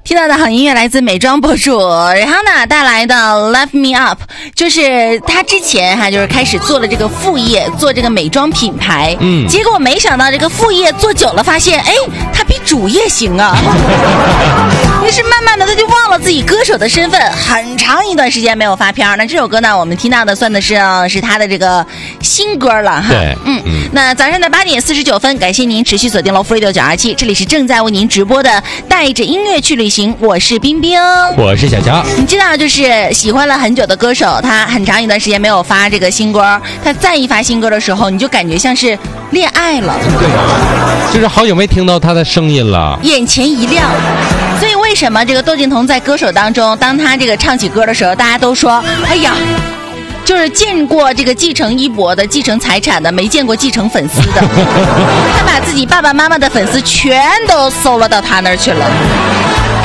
听到的好音乐来自美妆博主Rihanna带来的 Lift Me Up， 就是她之前就是开始做了这个副业，做这个美妆品牌，结果没想到这个副业做久了，发现她比主业行啊，于是慢慢的她就忘了自己歌手的身份，很长一段时间没有发片。那这首歌呢，我们听到的算的是她的这个新歌了哈。 对， 那早上的8点49分，感谢您持续锁定Love Radio 927，这里是正在为您直播的带着音乐去旅行，我是冰冰， 我是小乔。 你知道，就是喜欢了很久的歌手，他很长一段时间没有发这个新歌，他再一发新歌的时候，你就感觉像是恋爱了， 对啊，就是好久没听到他的声音了， 眼前一亮。所以为什么这个窦靖童在歌手当中，当他这个唱起歌的时候，大家都说，哎呀，就是见过这个继承衣钵的、继承财产的，没见过继承粉丝的。他把自己爸爸妈妈的粉丝全都搜了到他那儿去了。